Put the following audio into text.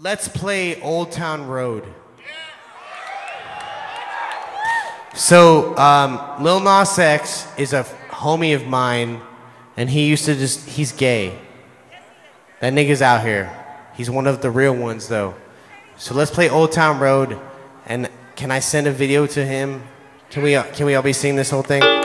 let's play Old Town Road. So, Lil Nas X is a homie of mine, and he's gay. That nigga's out here. He's one of the real ones, though. So let's play Old Town Road, and can I send a video to him? Can we all be seeing this whole thing?